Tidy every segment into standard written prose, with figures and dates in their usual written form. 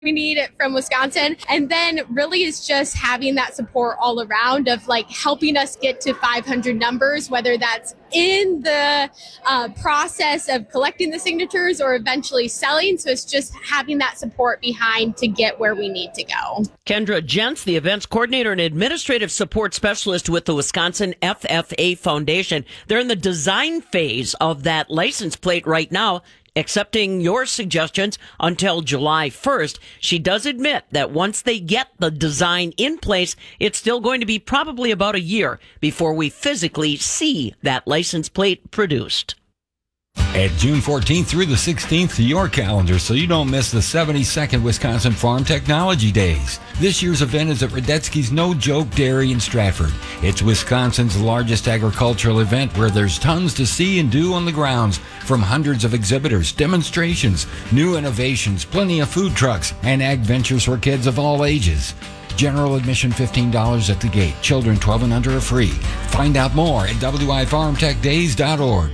we need it from Wisconsin. And then really is just having that support all around of like helping us get to 500 numbers, whether that's in the process of collecting the signatures or eventually selling. So it's just having that support behind to get where we need to go. Kendra Jentz, the events coordinator and administrative support specialist with the Wisconsin FFA Foundation. They're in the design phase of that license plate right now, accepting your suggestions until July 1st. She does admit that once they get the design in place, it's still going to be probably about a year before we physically see that license plate produced. Add June 14th through the 16th to your calendar so you don't miss the 72nd Wisconsin Farm Technology Days. This year's event is at Radetzky's No Joke Dairy in Stratford. It's Wisconsin's largest agricultural event where there's tons to see and do on the grounds, from hundreds of exhibitors, demonstrations, new innovations, plenty of food trucks, and ag ventures for kids of all ages. General admission $15 at the gate. Children 12 and under are free. Find out more at wifarmtechdays.org.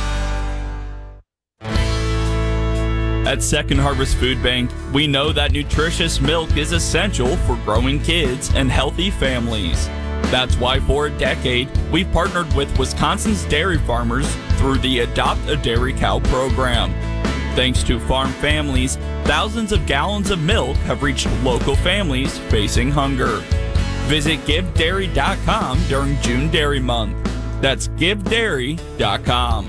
At Second Harvest Food Bank, we know that nutritious milk is essential for growing kids and healthy families. That's why for a decade, we've partnered with Wisconsin's dairy farmers through the Adopt a Dairy Cow program. Thanks to farm families, thousands of gallons of milk have reached local families facing hunger. Visit GiveDairy.com during June Dairy Month. That's GiveDairy.com.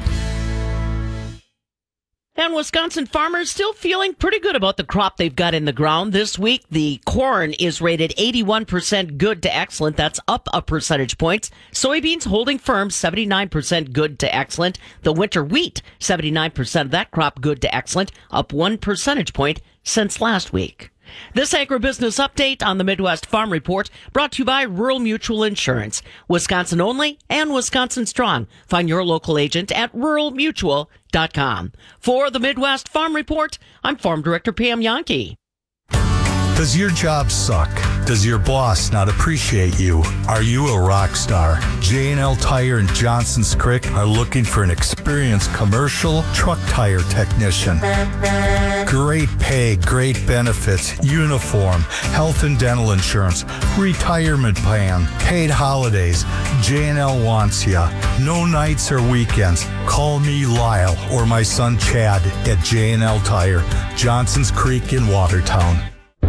And Wisconsin farmers still feeling pretty good about the crop they've got in the ground. This week, the corn is rated 81% good to excellent. That's up a percentage point. Soybeans holding firm, 79% good to excellent. The winter wheat, 79% of that crop good to excellent, up 1 percentage point since last week. This agribusiness update on the Midwest Farm Report brought to you by Rural Mutual Insurance. Wisconsin only and Wisconsin strong. Find your local agent at ruralmutual.com. For the Midwest Farm Report, I'm Farm Director Pam Yankee. Does your job suck? Does your boss not appreciate you? Are you a rock star? J&L Tire in Johnson's Creek are looking for an experienced commercial truck tire technician. Great pay, great benefits, uniform, health and dental insurance, retirement plan, paid holidays. J&L wants ya. No nights or weekends. Call me Lyle or my son Chad at J&L Tire, Johnson's Creek in Watertown.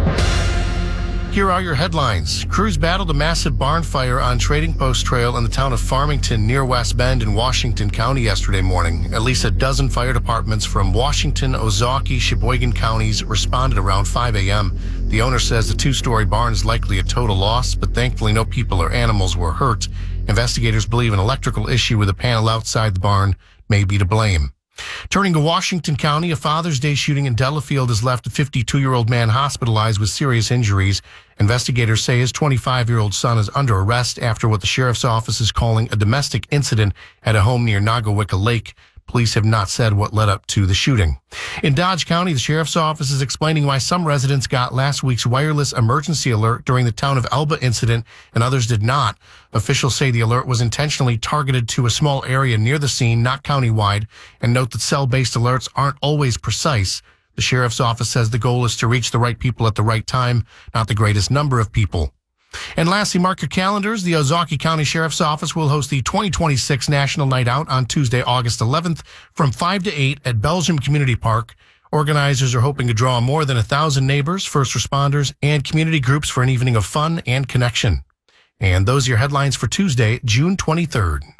Here are your headlines. Crews battled a massive barn fire on Trading Post Trail in the town of Farmington near West Bend in Washington County yesterday morning. At least a dozen fire departments from Washington, Ozaukee, Sheboygan counties responded around 5 a.m. The owner says the two-story barn is likely a total loss, but thankfully no people or animals were hurt. Investigators believe an electrical issue with a panel outside the barn may be to blame. Turning to Washington County, a Father's Day shooting in Delafield has left a 52-year-old man hospitalized with serious injuries. Investigators say his 25-year-old son is under arrest after what the sheriff's office is calling a domestic incident at a home near Nagawicca Lake. Police have not said what led up to the shooting. In Dodge County, the sheriff's office is explaining why some residents got last week's wireless emergency alert during the Town of Elba incident and others did not. Officials say the alert was intentionally targeted to a small area near the scene, not countywide, and note that cell-based alerts aren't always precise. The sheriff's office says the goal is to reach the right people at the right time, not the greatest number of people. And lastly, mark your calendars. The Ozaukee County Sheriff's Office will host the 2026 National Night Out on Tuesday, August 11th from 5 to 8 at Belgium Community Park. Organizers are hoping to draw more than 1,000 neighbors, first responders, and community groups for an evening of fun and connection. And those are your headlines for Tuesday, June 23rd.